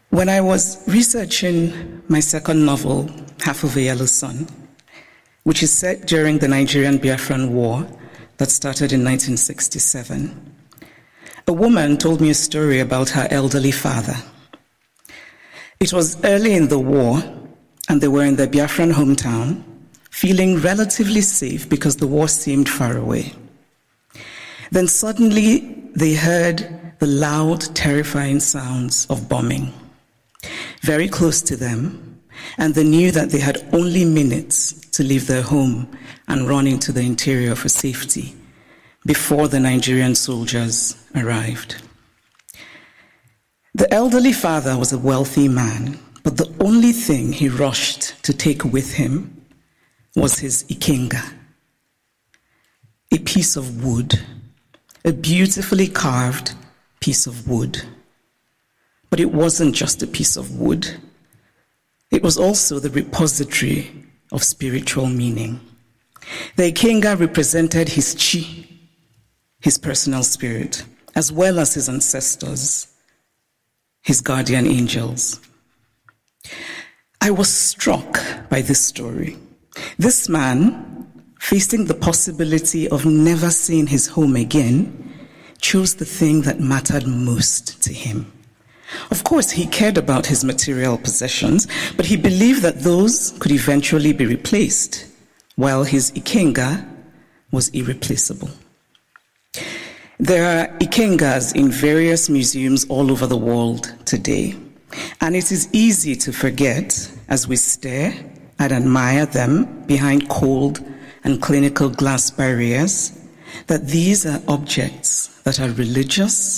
When I was researching my second novel, Half of a Yellow Sun, which is set during the Nigerian Biafran War that started in 1967, a woman told me a story about her elderly father. It was early in the war, and they were in their Biafran hometown, feeling relatively safe because the war seemed far away. Then suddenly they heard the loud, terrifying sounds of bombing very close to them, and they knew that they had only minutes to leave their home and run into the interior for safety before the Nigerian soldiers arrived. The elderly father was a wealthy man, but the only thing he rushed to take with him was his ikenga, a piece of wood, a beautifully carved piece of wood. But it wasn't just a piece of wood. It was also the repository of spiritual meaning. The ikenga represented his chi, his personal spirit, as well as his ancestors, his guardian angels. I was struck by this story. This man, facing the possibility of never seeing his home again, chose the thing that mattered most to him. Of course, he cared about his material possessions, but he believed that those could eventually be replaced, while his ikenga was irreplaceable. There are ikengas in various museums all over the world today, and it is easy to forget as we stare and admire them behind cold and clinical glass barriers that these are objects that are religious,